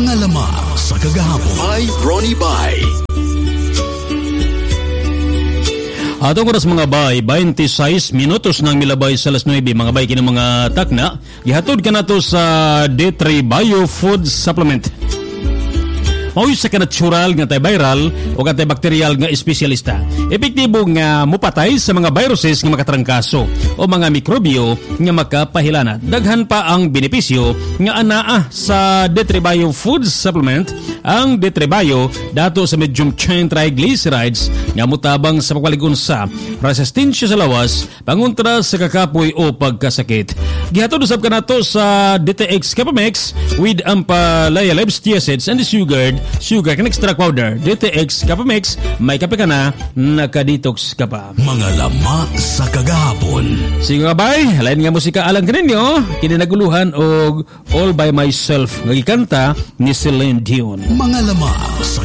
Mga lamang sa kagahapon by Ronnie Bay. Atong oras mga bay, 26 minutos nang milabay sa alas 9 mga bay kini mga takna. Gihatod ka nato sa D3 Bio Food Supplement. Mauy sa natural nga antiviral o antibacterial nga espesyalista. Epektibo nga mupatay sa mga viruses nga makatrangkaso o mga mikrobyo nga makapahilanat. Daghan pa ang benepisyo nga anaa sa D3 Bio Food Supplement. Ang D3 Bio dato sa medium chain triglycerides nga mutabang sa pagwaligunsa, resistensya sa lawas, pangontra sa kakapoy o pagkasakit. Gihatod usab kanato sa DTX Capamex with Ampalaya Labs Acids and sugar can extract powder. DTX Capamex, may kape ka na, nakadetox ka pa. Mga lama sa kagahapon. Sige nga bay, halain nga musika alang kaninyo, kininaguluhan og All By Myself, nga gikanta ni Celine Dion. Mga lama sa